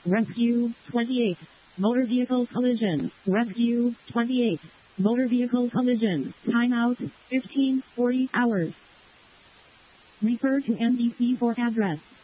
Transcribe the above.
Rescue 28. Motor vehicle collision. Rescue 28. Motor vehicle collision. Timeout 15:40 hours. Refer to NBC for address.